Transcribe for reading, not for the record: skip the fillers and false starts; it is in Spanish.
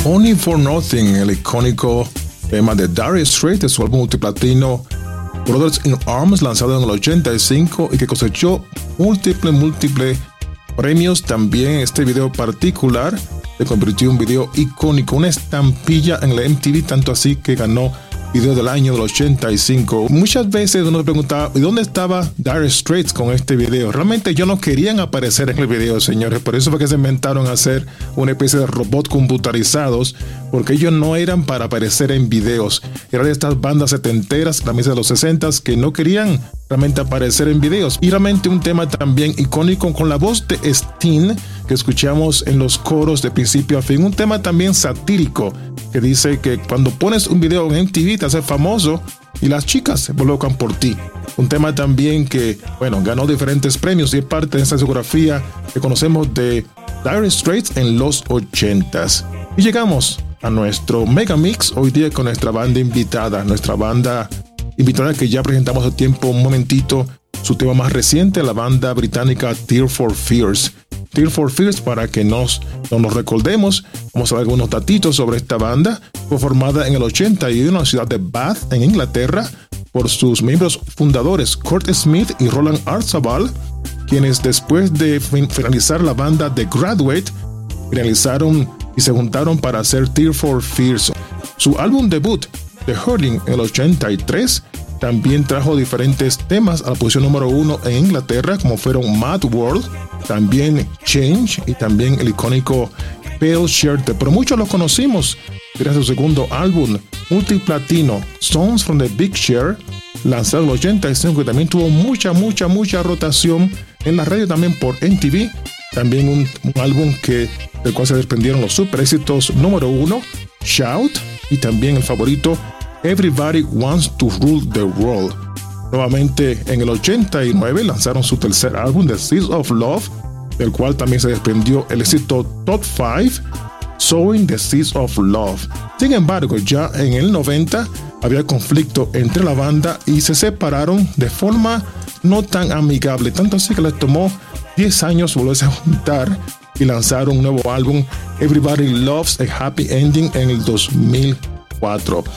Only for Nothing, el icónico tema de Dire Straits de su álbum multiplatino Brothers in Arms, lanzado en el 85 y que cosechó múltiples premios. También este video particular se convirtió en un video icónico, una estampilla en la MTV, tanto así que ganó video del año del 85. Muchas veces uno se preguntaba, ¿y dónde estaba Dire Straits con este video? Realmente ellos no querían aparecer en el video, señores. Por eso fue que se inventaron hacer una especie de robots computarizados, porque ellos no eran para aparecer en videos. Eran de estas bandas setenteras, también de los 60s, que no querían realmente aparecer en videos. Y realmente un tema también icónico con la voz de Sting, que escuchamos en los coros de principio a fin. Un tema también satírico, que dice que cuando pones un video en MTV te haces famoso y las chicas se colocan por ti. Un tema también que, ganó diferentes premios y es parte de esa discografía que conocemos de Dire Straits en los 80s. Y llegamos a nuestro Mega Mix hoy día con nuestra banda invitada que ya presentamos hace tiempo, un momentito, su tema más reciente, la banda británica Tears for Fears. Tears for Fears, para que no nos recordemos, vamos a ver algunos datitos sobre esta banda. Fue formada en el 81 en la ciudad de Bath, en Inglaterra, por sus miembros fundadores Kurt Smith y Roland Artzabal, quienes después de finalizar la banda The Graduate, finalizaron y se juntaron para hacer Tears for Fears. Su álbum debut, The Hurting, en el 83, también trajo diferentes temas a la posición número 1 en Inglaterra, como fueron Mad World, también Change y también el icónico Pale Shirt. Pero muchos lo conocimos gracias a su segundo álbum multiplatino, Songs from the Big Share, lanzado en el 85, que también tuvo mucha rotación en la radio, también por MTV. También un álbum del cual se desprendieron los super éxitos número 1, Shout, y también el favorito Everybody Wants to Rule the World. Nuevamente en el 89 lanzaron su tercer álbum, The Seeds of Love, del cual también se desprendió el éxito Top 5, Sowing the Seeds of Love. Sin embargo, ya en el 90 había conflicto entre la banda y se separaron de forma no tan amigable, tanto así que les tomó 10 años volverse a juntar y lanzaron un nuevo álbum, Everybody Loves a Happy Ending, en el 2004.